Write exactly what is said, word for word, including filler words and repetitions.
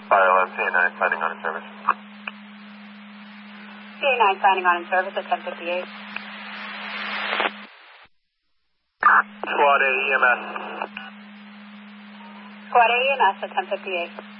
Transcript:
Pilot, C A nine signing on in service. C A nine signing on in service at ten fifty-eight. Squad A E M S. Squad A E M S at ten fifty-eight.